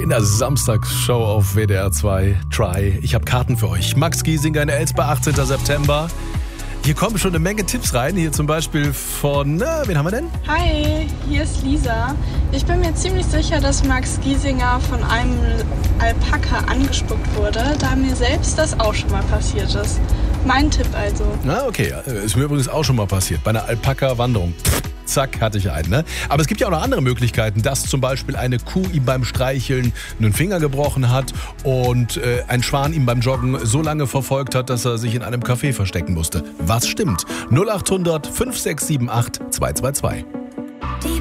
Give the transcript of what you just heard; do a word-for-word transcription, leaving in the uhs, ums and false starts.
in der Samstagsshow auf W D R zwei. Try. Ich habe Karten für euch. Max Giesinger in Elsper, achtzehnten September. Hier kommen schon eine Menge Tipps rein. Hier zum Beispiel von, na, wen haben wir denn? Hi, hier ist Lisa. Ich bin mir ziemlich sicher, dass Max Giesinger von einem Alpaka angespuckt wurde, da mir selbst das auch schon mal passiert ist. Mein Tipp also. Na, okay. Ist mir übrigens auch schon mal passiert. Bei einer Alpaka-Wanderung. Zack, hatte ich einen. Ne? Aber es gibt ja auch noch andere Möglichkeiten, dass zum Beispiel eine Kuh ihm beim Streicheln einen Finger gebrochen hat und äh, ein Schwan ihm beim Joggen so lange verfolgt hat, dass er sich in einem Café verstecken musste. Was stimmt? null acht hundert fünf sechs sieben acht zwei zwei zwei.